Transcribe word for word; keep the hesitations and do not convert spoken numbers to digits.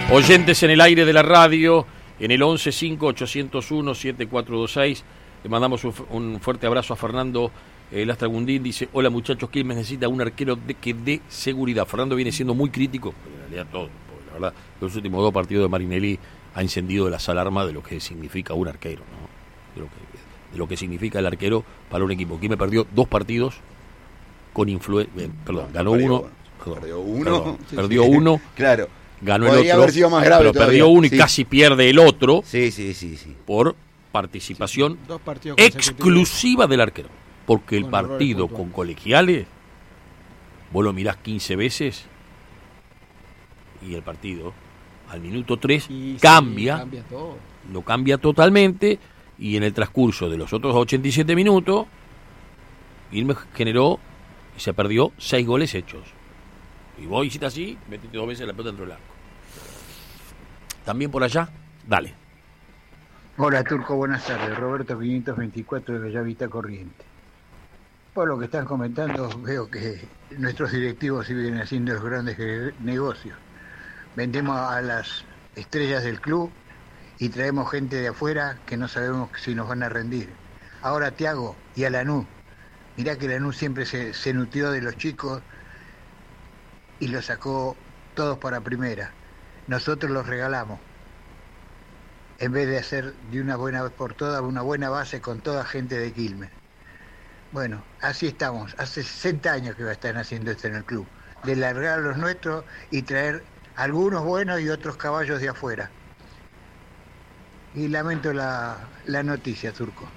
Oyentes en el aire de la radio, en el once cinco ocho cero uno siete cuatro dos seis. Le mandamos un, un fuerte abrazo a Fernando eh, Lastragundín. Dice: hola muchachos, Quilmes necesita un arquero de, que dé seguridad. Fernando viene siendo muy crítico, en realidad todo, porque la verdad, los últimos dos partidos de Marinelli ha encendido las alarmas de lo que significa un arquero, ¿no? De lo que, de lo que significa el arquero para un equipo. Quilmes perdió dos partidos con influencia, eh, perdón, ganó perdió, uno, perdón, perdió uno, perdón, sí, perdió sí. uno, claro. ganó Podría el otro, haber sido más grave pero todavía. perdió uno y Sí. casi pierde el otro. Sí, sí, sí, sí. Por participación Sí, dos partidos exclusiva del arquero. Porque el Con partido errores con colegiales, vos lo mirás quince veces y el partido al minuto tres Y sí, cambia, cambia todo. lo cambia totalmente, y en el transcurso de los otros ochenta y siete minutos, Quilmes generó y se perdió seis goles hechos. Y vos hiciste así, metiste dos veces la pelota dentro del arco. También por allá, dale. Hola Turco, buenas tardes. Roberto quinientos veinticuatro de Bellavista Corriente. Por lo que están comentando, veo que nuestros directivos siguen haciendo los grandes negocios. Vendemos a las estrellas del club y traemos gente de afuera que no sabemos si nos van a rendir. Ahora Thiago y a Lanús. Mirá que Lanús siempre se, se nutrió de los chicos y los sacó todos para primera. Nosotros los regalamos. En vez de hacer de una buena vez por todas una buena base con toda gente de Quilmes. Bueno, así estamos. Hace sesenta años que están haciendo esto en el club. De largar a los nuestros y traer algunos buenos y otros caballos de afuera. Y lamento la, la noticia, Turco.